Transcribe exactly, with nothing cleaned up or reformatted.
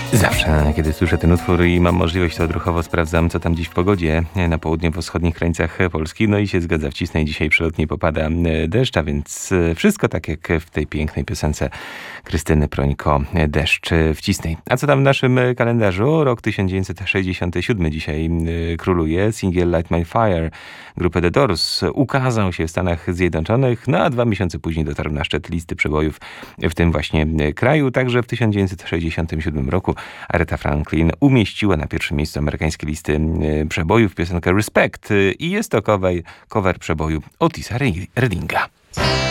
Zawsze, kiedy słyszę ten utwór i mam możliwość, to odruchowo sprawdzam, co tam dziś w pogodzie na południowo-wschodnich krańcach Polski. No i się zgadza, wcisnę i dzisiaj przelotnie popada deszcz, a więc wszystko tak jak w tej pięknej piosence Krystyny Prońko, Deszcz wcisnij. A co tam w naszym kalendarzu? Rok tysiąc dziewięćset sześćdziesiąty siódmy dzisiaj króluje. Singiel Light My Fire grupy The Doors ukazał się w Stanach Zjednoczonych, no a dwa miesiące później dotarł na szczyt listy przebojów w tym właśnie kraju. Także w tysiąc dziewięćset sześćdziesiątym siódmym roku Aretha Franklin umieściła na pierwszym miejscu amerykańskiej listy przebojów piosenkę Respect i jest to cover, cover przeboju Otisa Reddinga.